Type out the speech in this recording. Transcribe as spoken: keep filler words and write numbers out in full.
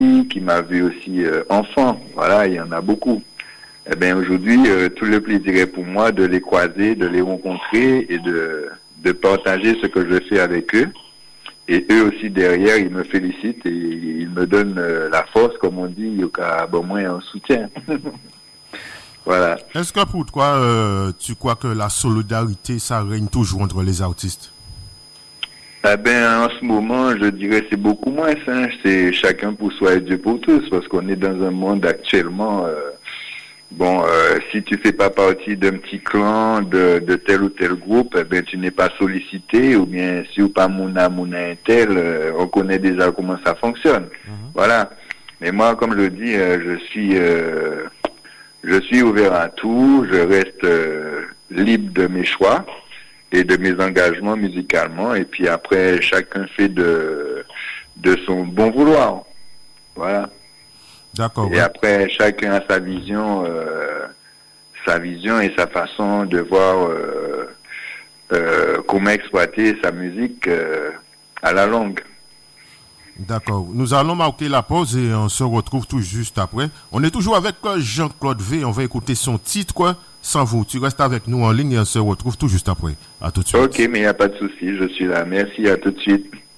qui m'a vu aussi euh, enfant. Voilà, il y en a beaucoup. Eh bien, aujourd'hui, euh, tout le plaisir est pour moi de les croiser, de les rencontrer et de, de partager ce que je fais avec eux. Et eux aussi, derrière, ils me félicitent et ils me donnent euh, la force, comme on dit, il y a bon moins un soutien. Voilà. Est-ce que pour toi, euh, tu crois que la solidarité, ça règne toujours entre les artistes? Eh ben, en ce moment, je dirais c'est beaucoup moins. Hein. C'est chacun pour soi et Dieu pour tous, parce qu'on est dans un monde actuellement. Euh, bon, euh, si tu fais pas partie d'un petit clan de, de tel ou tel groupe, eh ben tu n'es pas sollicité, ou bien si ou pas mouna mouna un tel, euh, on connaît déjà comment ça fonctionne. Mm-hmm. Voilà. Mais moi, comme je le dis, euh, je suis, euh, je suis ouvert à tout. Je reste euh, libre de mes choix et de mes engagements musicalement, et puis après chacun fait de de son bon vouloir, voilà. D'accord. Et ouais. après chacun a sa vision, euh, sa vision et sa façon de voir euh, euh, comment exploiter sa musique euh, à la longue. D'accord. Nous allons marquer la pause et on se retrouve tout juste après. On est toujours avec Jean-Claude V. On va écouter son titre, quoi. Sans vous, tu restes avec nous en ligne et on se retrouve tout juste après. À tout de suite. Ok, mais il n'y a pas de souci, je suis là. Merci, à tout de suite.